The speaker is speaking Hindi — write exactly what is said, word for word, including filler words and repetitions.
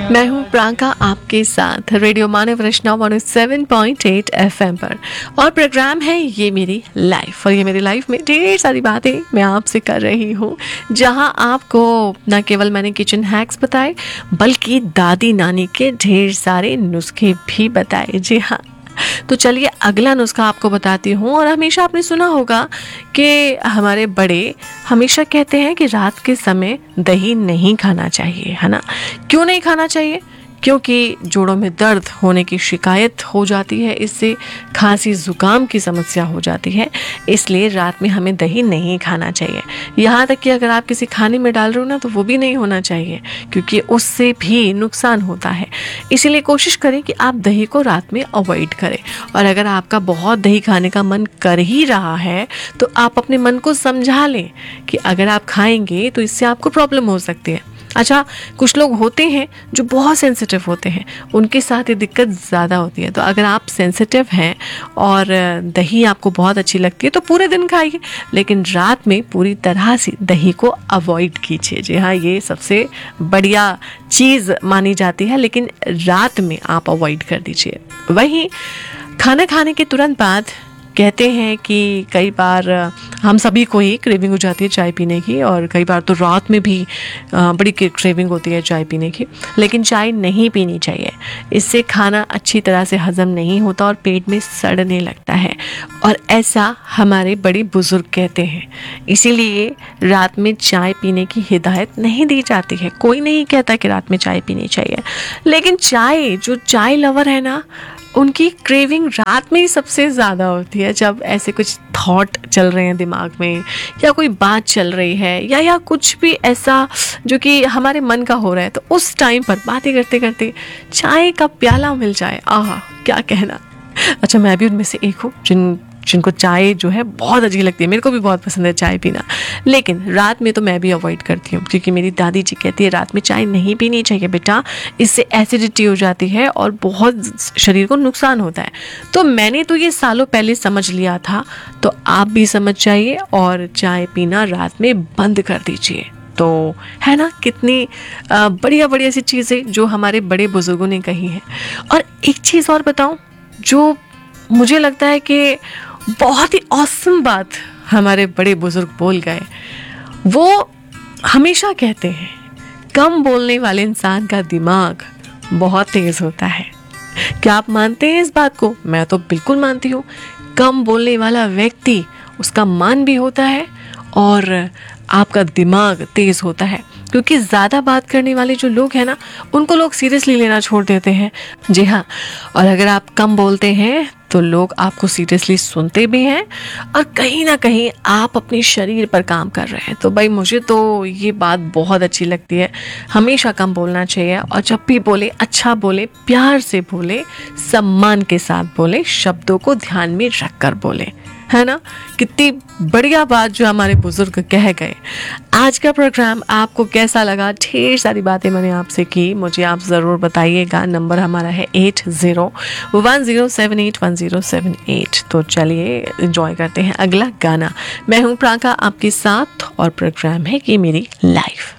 मैं हूँ प्रांका आपके साथ रेडियो मानव रचना one O seven point eight FM पर, और प्रोग्राम है ये मेरी लाइफ। और ये मेरी लाइफ में ढेर सारी बातें मैं आपसे कर रही हूँ, जहाँ आपको न केवल मैंने किचन हैक्स बताए बल्कि दादी नानी के ढेर सारे नुस्खे भी बताए। जी हाँ, तो चलिए अगला नुस्खा आपको बताती हूँ। और हमेशा आपने सुना होगा कि हमारे बड़े हमेशा कहते हैं कि रात के समय दही नहीं खाना चाहिए, है ना। क्यों नहीं खाना चाहिए? क्योंकि जोड़ों में दर्द होने की शिकायत हो जाती है, इससे खांसी ज़ुकाम की समस्या हो जाती है, इसलिए रात में हमें दही नहीं खाना चाहिए। यहाँ तक कि अगर आप किसी खाने में डाल रहे हो ना, तो वो भी नहीं होना चाहिए, क्योंकि उससे भी नुकसान होता है। इसीलिए कोशिश करें कि आप दही को रात में अवॉइड करें। और अगर आपका बहुत दही खाने का मन कर ही रहा है, तो आप अपने मन को समझा लें कि अगर आप खाएंगे तो इससे आपको प्रॉब्लम हो सकती है। अच्छा, कुछ लोग होते हैं जो बहुत सेंसिटिव होते हैं, उनके साथ ये दिक्कत ज़्यादा होती है। तो अगर आप सेंसिटिव हैं और दही आपको बहुत अच्छी लगती है तो पूरे दिन खाइए, लेकिन रात में पूरी तरह से दही को अवॉइड कीजिए। जी हाँ, ये सबसे बढ़िया चीज़ मानी जाती है, लेकिन रात में आप अवॉइड कर दीजिए। वहीं खाना खाने के तुरंत बाद कहते हैं कि कई बार हम सभी को ही क्रेविंग हो जाती है चाय पीने की, और कई बार तो रात में भी बड़ी क्रेविंग होती है चाय पीने की, लेकिन चाय नहीं पीनी चाहिए। इससे खाना अच्छी तरह से हजम नहीं होता और पेट में सड़ने लगता है, और ऐसा हमारे बड़े बुजुर्ग कहते हैं। इसीलिए रात में चाय पीने की हिदायत नहीं दी जाती है। कोई नहीं कहता कि रात में चाय पीनी चाहिए, लेकिन चाय जो चाय लवर है ना, उनकी क्रेविंग रात में ही सबसे ज़्यादा होती है, जब ऐसे कुछ थॉट चल रहे हैं दिमाग में, या कोई बात चल रही है, या या कुछ भी ऐसा जो कि हमारे मन का हो रहा है, तो उस टाइम पर बातें करते करते चाय का प्याला मिल जाए, आहा क्या कहना। अच्छा, मैं भी उनमें से एक हूँ जिन जिनको चाय जो है बहुत अच्छी लगती है। मेरे को भी बहुत पसंद है चाय पीना, लेकिन रात में तो मैं भी अवॉइड करती हूँ, क्योंकि मेरी दादी जी कहती है रात में चाय नहीं पीनी चाहिए बेटा, इससे एसिडिटी हो जाती है और बहुत शरीर को नुकसान होता है। तो मैंने तो ये सालों पहले समझ लिया था, तो आप भी समझ जाइए और चाय पीना रात में बंद कर दीजिए। तो है ना, कितनी बढ़िया बढ़िया ऐसी चीज़ें जो हमारे बड़े बुजुर्गों ने कही हैं। और एक चीज़ और बताऊँ जो मुझे लगता है कि बहुत ही ऑसम बात हमारे बड़े बुजुर्ग बोल गए। वो हमेशा कहते हैं कम बोलने वाले इंसान का दिमाग बहुत तेज होता है। क्या आप मानते हैं इस बात को? मैं तो बिल्कुल मानती हूँ। कम बोलने वाला व्यक्ति, उसका मान भी होता है और आपका दिमाग तेज होता है, क्योंकि ज़्यादा बात करने वाले जो लोग हैं ना, उनको लोग सीरियसली लेना छोड़ देते हैं। जी हाँ, और अगर आप कम बोलते हैं तो लोग आपको सीरियसली सुनते भी हैं, और कहीं ना कहीं आप अपने शरीर पर काम कर रहे हैं। तो भाई मुझे तो ये बात बहुत अच्छी लगती है। हमेशा कम बोलना चाहिए, और जब भी बोले अच्छा बोले, प्यार से बोले, सम्मान के साथ बोले, शब्दों को ध्यान में रख कर बोले, है ना। कितनी बढ़िया बात जो हमारे बुजुर्ग कह गए। आज का प्रोग्राम आपको कैसा लगा? ढेर सारी बातें मैंने आपसे की, मुझे आप ज़रूर बताइएगा। नंबर हमारा है eight zero one zero seven eight one zero seven eight. तो चलिए एंजॉय करते हैं अगला गाना। मैं हूँ प्रांका आपके साथ, और प्रोग्राम है ये मेरी लाइफ।